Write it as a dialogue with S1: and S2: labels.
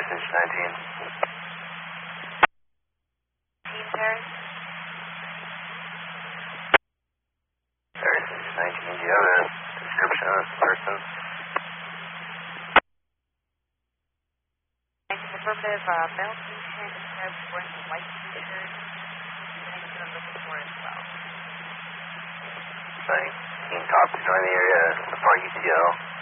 S1: Message 19.
S2: Team Terry?
S1: Terry, Message 19. Do you have a description of this person?
S2: Affirmative, male patient, wearing a white t-shirt, and you're looking for as well.
S1: Can you talk to join the area, the park ETL?